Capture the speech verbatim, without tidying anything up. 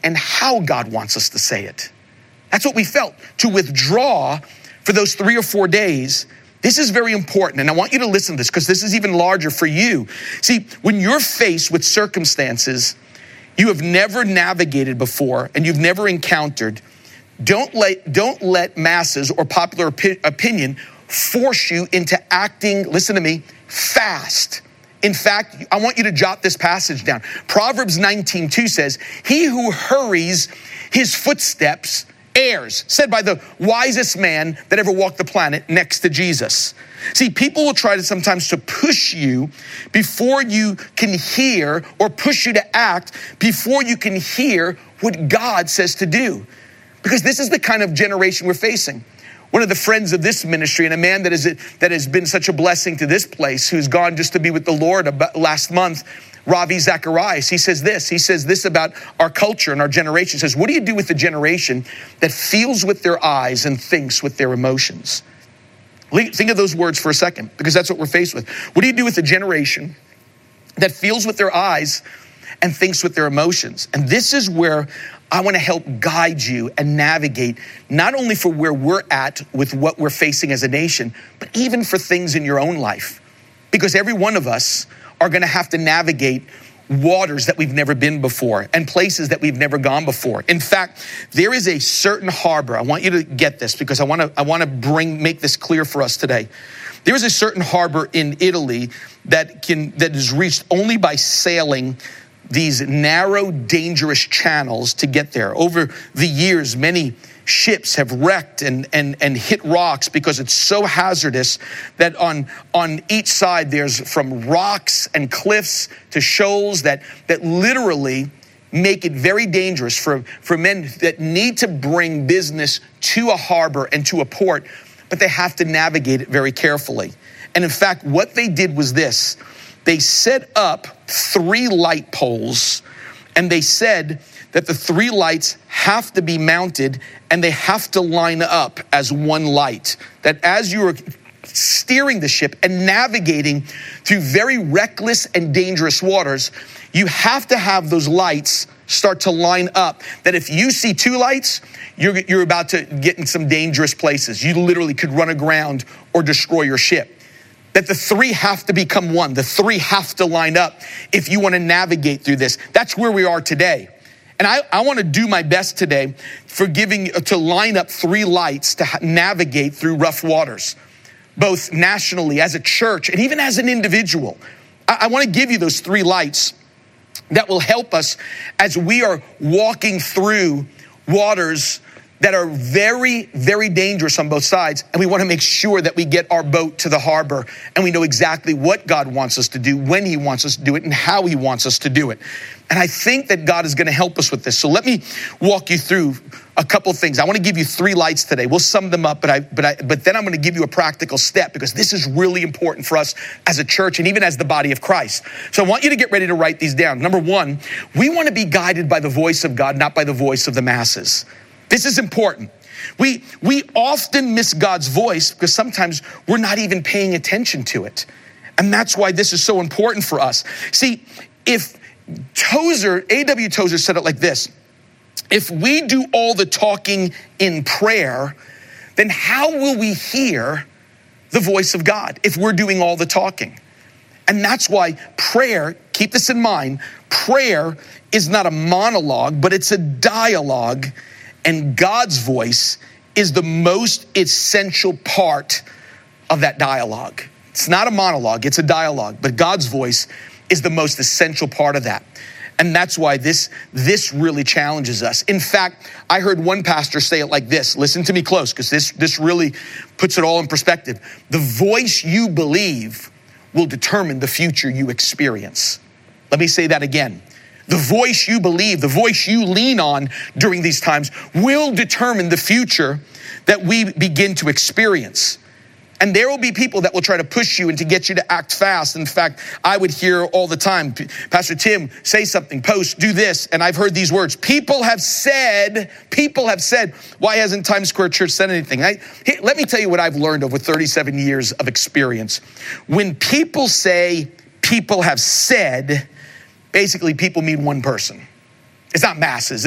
and how God wants us to say it. That's what we felt. To withdraw for those three or four days, this is very important. And I want you to listen to this because this is even larger for you. See, when you're faced with circumstances you have never navigated before and you've never encountered, don't let, don't let masses or popular opi- opinion force you into acting, listen to me, fast. In fact, I want you to jot this passage down. Proverbs nineteen two says, he who hurries his footsteps errs, said by the wisest man that ever walked the planet next to Jesus. See, people will try to sometimes to push you before you can hear, or push you to act before you can hear what God says to do. Because this is the kind of generation we're facing. One of the friends of this ministry, and a man that is that has been such a blessing to this place, who's gone just to be with the Lord about last month, Ravi Zacharias, he says this. He says this about our culture and our generation. He says, what do you do with the generation that feels with their eyes and thinks with their emotions? Think of those words for a second, because that's what we're faced with. What do you do with the generation that feels with their eyes and thinks with their emotions? And this is where I want to help guide you and navigate, not only for where we're at with what we're facing as a nation, but even for things in your own life. Because every one of us are going to have to navigate waters that we've never been before and places that we've never gone before. In fact, there is a certain harbor. I want you to get this because I want to I want to bring make this clear for us today. There is a certain harbor in Italy that can that is reached only by sailing these narrow, dangerous channels to get there. Over the years, many ships have wrecked and, and, and hit rocks because it's so hazardous that on, on each side there's from rocks and cliffs to shoals that, that literally make it very dangerous for, for men that need to bring business to a harbor and to a port, but they have to navigate it very carefully. And in fact, what they did was this. They set up three light poles, and they said that the three lights have to be mounted and they have to line up as one light. That as you are steering the ship and navigating through very reckless and dangerous waters, you have to have those lights start to line up. That if you see two lights, you're, you're about to get in some dangerous places. You literally could run aground or destroy your ship. That the three have to become one. The three have to line up if you want to navigate through this. That's where we are today. And I, I want to do my best today for giving, to line up three lights to ha- navigate through rough waters, both nationally, as a church, and even as an individual. I, I want to give you those three lights that will help us as we are walking through waters that are very, very dangerous on both sides. And we want to make sure that we get our boat to the harbor and we know exactly what God wants us to do, when he wants us to do it, and how he wants us to do it. And I think that God is going to help us with this. So let me walk you through a couple of things. I want to give you three lights today. We'll sum them up, but I, but I, but then I'm going to give you a practical step because this is really important for us as a church and even as the body of Christ. So I want you to get ready to write these down. Number one, we want to be guided by the voice of God, not by the voice of the masses. This is important. We, we often miss God's voice because sometimes we're not even paying attention to it. And that's why this is so important for us. See, if Tozer, A W Tozer said it like this, if we do all the talking in prayer, then how will we hear the voice of God if we're doing all the talking? And that's why prayer, keep this in mind, prayer is not a monologue, but it's a dialogue. And God's voice is the most essential part of that dialogue. It's not a monologue, it's a dialogue, but God's voice is the most essential part of that. And that's why this, this really challenges us. In fact, I heard one pastor say it like this. Listen to me close, because this, this really puts it all in perspective. The voice you believe will determine the future you experience. Let me say that again. The voice you believe, the voice you lean on during these times will determine the future that we begin to experience. And there will be people that will try to push you and to get you to act fast. In fact, I would hear all the time, Pastor Tim, say something, post, do this. And I've heard these words. People have said, people have said, why hasn't Times Square Church said anything? I, here, let me tell you what I've learned over thirty-seven years of experience. When people say, people have said, basically people mean one person. It's not masses.